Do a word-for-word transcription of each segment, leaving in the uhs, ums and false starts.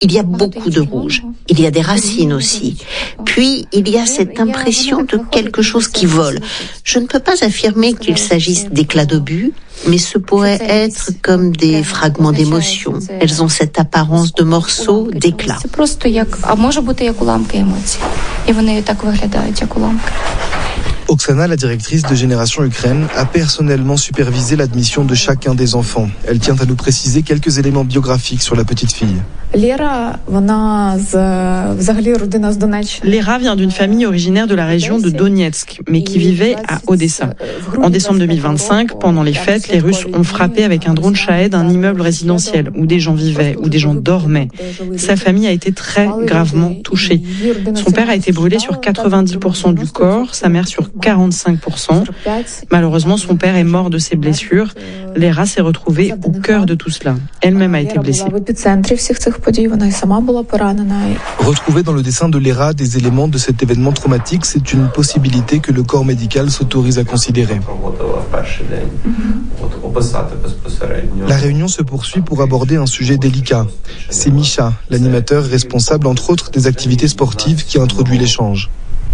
Il y a beaucoup de rouge. Il y a des racines aussi. Puis, il y a cette impression de quelque chose qui vole. Je ne peux pas affirmer qu'il s'agisse d'éclats d'obus, mais ce pourrait être comme des fragments d'émotions. Elles ont cette apparence de morceaux, d'éclats. Oksana, la directrice de Génération Ukraine, a personnellement supervisé l'admission de chacun des enfants. Elle tient à nous préciser quelques éléments biographiques sur la petite fille. Léra vient d'une famille originaire de la région de Donetsk, mais qui vivait à Odessa. En décembre deux mille vingt-cinq, pendant les fêtes, les Russes ont frappé avec un drone Shahed un immeuble résidentiel où des gens vivaient, où des gens dormaient. Sa famille a été très gravement touchée. Son père a été brûlé sur quatre-vingt-dix pour cent du corps, sa mère sur quarante-cinq pour cent. Malheureusement, son père est mort de ses blessures. Léra s'est retrouvée au cœur de tout cela. Elle-même a été blessée. Retrouver dans le dessin de Léra des éléments de cet événement traumatique, c'est une possibilité que le corps médical s'autorise à considérer. La réunion se poursuit pour aborder un sujet délicat. C'est Misha, l'animateur responsable entre autres des activités sportives, qui a introduit l'échange.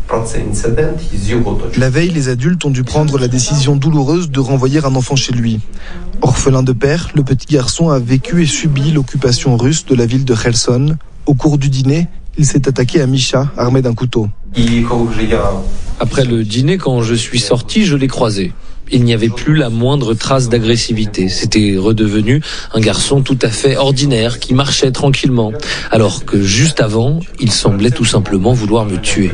La veille, les adultes ont dû prendre la décision douloureuse de renvoyer un enfant chez lui. Orphelin de père, le petit garçon a vécu et subi l'occupation russe de la ville de Kherson. Au cours du dîner, il s'est attaqué à Misha, armé d'un couteau. Après le dîner, quand je suis sorti, je l'ai croisé. Il n'y avait plus la moindre trace d'agressivité. C'était redevenu un garçon tout à fait ordinaire qui marchait tranquillement. Alors que juste avant, il semblait tout simplement vouloir me tuer.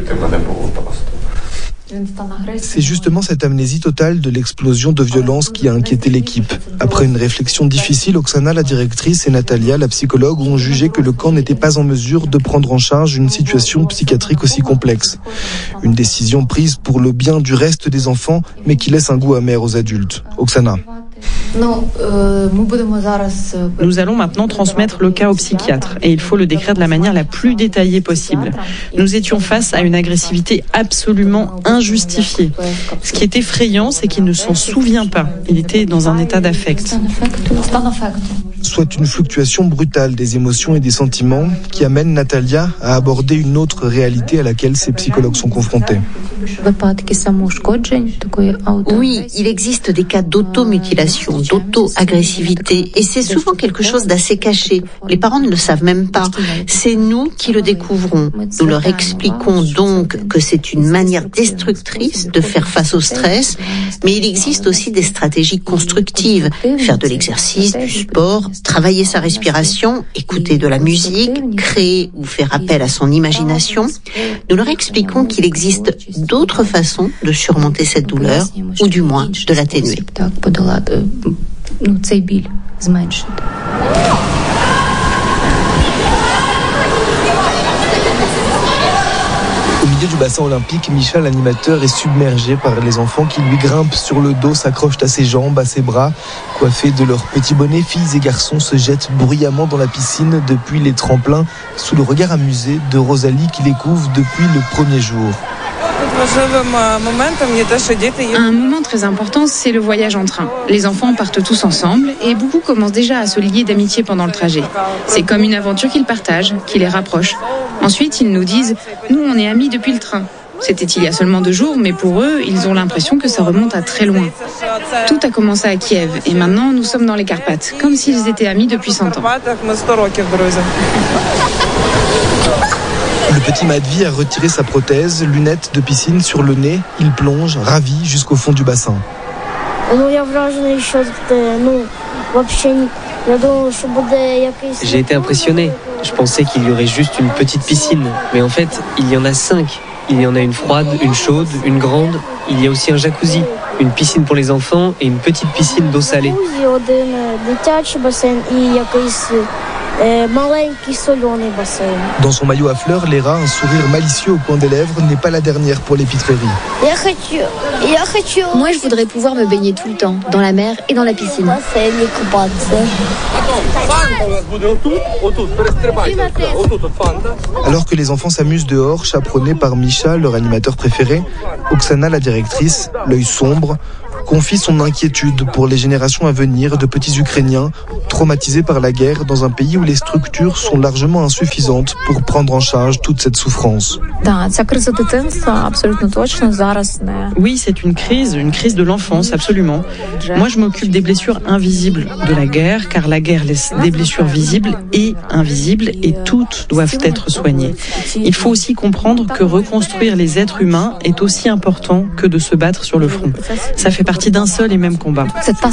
C'est justement cette amnésie totale de l'explosion de violence qui a inquiété l'équipe. Après une réflexion difficile, Oksana, la directrice, et Natalia, la psychologue, ont jugé que le camp n'était pas en mesure de prendre en charge une situation psychiatrique aussi complexe. Une décision prise pour le bien du reste des enfants, mais qui laisse un goût amer aux adultes. Oksana. Nous allons maintenant transmettre le cas au psychiatre et il faut le décrire de la manière la plus détaillée possible. Nous étions face à une agressivité absolument injustifiée. Ce qui est effrayant, c'est qu'il ne s'en souvient pas. Il était dans un état d'affect. Soit une fluctuation brutale des émotions et des sentiments qui amène Natalia à aborder une autre réalité à laquelle ces psychologues sont confrontés. Oui, il existe des cas d'automutilation, d'auto-agressivité, et c'est souvent quelque chose d'assez caché. Les parents ne le savent même pas. C'est nous qui le découvrons. Nous leur expliquons donc que c'est une manière destructrice de faire face au stress, mais il existe aussi des stratégies constructives. Faire de l'exercice, du sport, travailler sa respiration, écouter de la musique, créer ou faire appel à son imagination. Nous leur expliquons qu'il existe d'autres façons de surmonter cette douleur, ou du moins de l'atténuer. Au milieu du bassin olympique, Misha, l'animateur, est submergé par les enfants qui lui grimpent sur le dos, s'accrochent à ses jambes, à ses bras. Coiffés de leurs petits bonnets, filles et garçons se jettent bruyamment dans la piscine depuis les tremplins, sous le regard amusé de Rosalie qui les couvre depuis le premier jour. Un moment très important, c'est le voyage en train. Les enfants partent tous ensemble et beaucoup commencent déjà à se lier d'amitié pendant le trajet. C'est comme une aventure qu'ils partagent, qui les rapproche. Ensuite, ils nous disent « Nous, on est amis depuis le train ». C'était il y a seulement deux jours, mais pour eux, ils ont l'impression que ça remonte à très loin. Tout a commencé à Kiev et maintenant, nous sommes dans les Carpates, comme s'ils étaient amis depuis cent ans. Le petit Matvi a retiré sa prothèse, lunettes de piscine sur le nez. Il plonge, ravi, jusqu'au fond du bassin. J'ai été impressionné. Je pensais qu'il y aurait juste une petite piscine. Mais en fait, il y en a cinq. Il y en a une froide, une chaude, une grande. Il y a aussi un jacuzzi, une piscine pour les enfants et une petite piscine d'eau salée. Dans son maillot à fleurs, Léra, un sourire malicieux au coin des lèvres, n'est pas la dernière pour les pitreries. Moi, je voudrais pouvoir me baigner tout le temps, dans la mer et dans la piscine. Alors que les enfants s'amusent dehors, chaperonnés par Misha, leur animateur préféré, Oksana, la directrice, l'œil sombre, confie son inquiétude pour les générations à venir de petits Ukrainiens traumatisés par la guerre dans un pays où les structures sont largement insuffisantes pour prendre en charge toute cette souffrance. Oui, c'est une crise, une crise de l'enfance, absolument. Moi, je m'occupe des blessures invisibles de la guerre, car la guerre laisse des blessures visibles et invisibles, et toutes doivent être soignées. Il faut aussi comprendre que reconstruire les êtres humains est aussi important que de se battre sur le front. Ça fait partie d'un seul et même combat.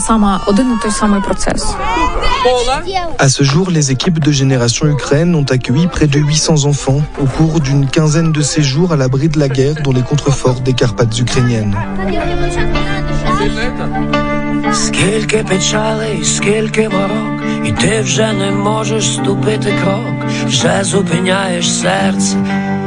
À ce jour, les équipes de Génération Ukraine ont accueilli près de huit cents enfants au cours d'une quinzaine de séjours à l'abri de la guerre dans les contreforts des Carpates ukrainiennes. Скільки печалей, скільки морок, і ти вже не можеш ступити крок, вже зупиняєш серце.